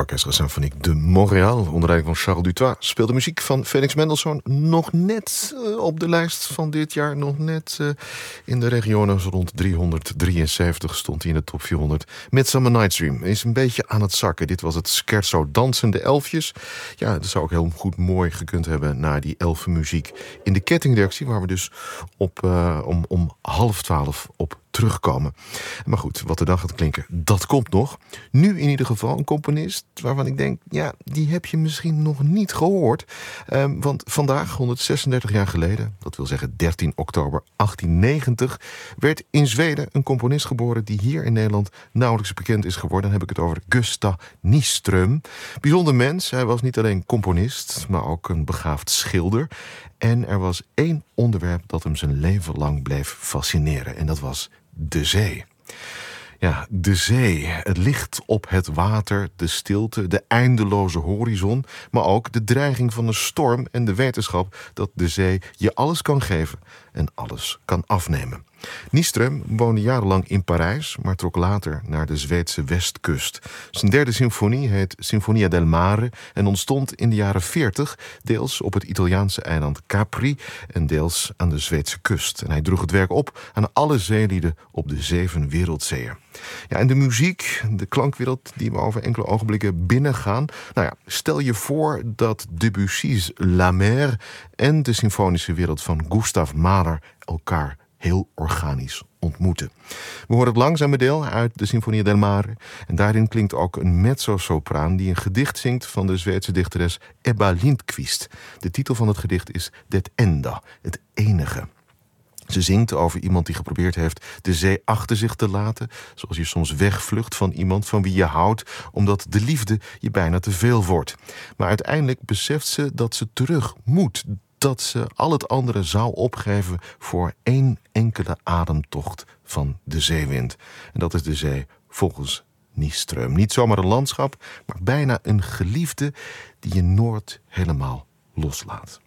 Orchestre Symphonique de Montréal, onder leiding van Charles Dutoit, speelde muziek van Felix Mendelssohn. Nog net op de lijst van dit jaar, nog net in de regionen rond 373 stond hij in de top 400. Midsummer Night's Dream is een beetje aan het zakken. Dit was het scherzo Dansende Elfjes. Ja, dat zou ook heel goed mooi gekund hebben naar die elfenmuziek in de kettingreactie, waar we dus om 11:30 op terugkomen. Maar goed, wat er dan gaat klinken, dat komt nog. Nu in ieder geval een componist waarvan ik denk, ja, die heb je misschien nog niet gehoord. Want vandaag, 136 jaar geleden, dat wil zeggen 13 oktober 1890... werd in Zweden een componist geboren die hier in Nederland nauwelijks bekend is geworden. Dan heb ik het over Gustav Nyström. Bijzonder mens, hij was niet alleen componist, maar ook een begaafd schilder. En er was één onderwerp dat hem zijn leven lang bleef fascineren. En dat was de zee. Ja, de zee, het licht op het water, de stilte, de eindeloze horizon, maar ook de dreiging van een storm en de wetenschap dat de zee je alles kan geven en alles kan afnemen. Nyström woonde jarenlang in Parijs, maar trok later naar de Zweedse westkust. Zijn derde symfonie heet Sinfonia del Mare en ontstond in de jaren 40, deels op het Italiaanse eiland Capri en deels aan de Zweedse kust. En hij droeg het werk op aan alle zeelieden op de 7 wereldzeeën. Ja, en de muziek, de klankwereld die we over enkele ogenblikken binnengaan. Nou ja, stel je voor dat Debussy's La Mer en de symfonische wereld van Gustav Mahler elkaar heel organisch ontmoeten. We horen het langzame deel uit de Sinfonia del Mare. En daarin klinkt ook een mezzo-sopraan die een gedicht zingt van de Zweedse dichteres Ebba Lindqvist. De titel van het gedicht is Det enda, het enige. Ze zingt over iemand die geprobeerd heeft de zee achter zich te laten, zoals je soms wegvlucht van iemand van wie je houdt, omdat de liefde je bijna te veel wordt. Maar uiteindelijk beseft ze dat ze terug moet, dat ze al het andere zou opgeven voor één enkele ademtocht van de zeewind. En dat is de zee volgens Nyström. Niet zomaar een landschap, maar bijna een geliefde die je nooit helemaal loslaat.